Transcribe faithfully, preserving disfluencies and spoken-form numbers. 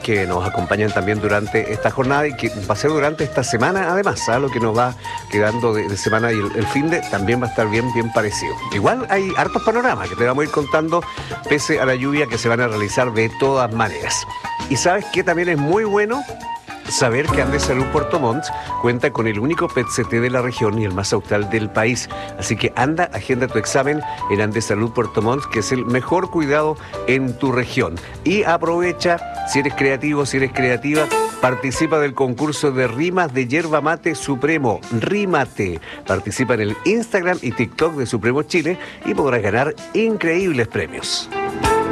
que nos acompañan también durante esta jornada y que va a ser durante esta semana, además, ¿sabes? Lo que nos va quedando de, de semana y el, el fin de también va a estar bien, bien parecido. Igual hay hartos panoramas que te vamos a ir contando pese a la lluvia que se van a realizar de todas maneras. Y sabes que también es muy bueno saber que Andesalud Puerto Montt cuenta con el único P E T C T de la región y el más austral del país. Así que anda, agenda tu examen en Andesalud Puerto Montt, que es el mejor cuidado en tu región. Y aprovecha, si eres creativo, si eres creativa, participa del concurso de rimas de Yerba Mate Supremo. Rímate. Participa en el Instagram y TikTok de Supremo Chile y podrás ganar increíbles premios.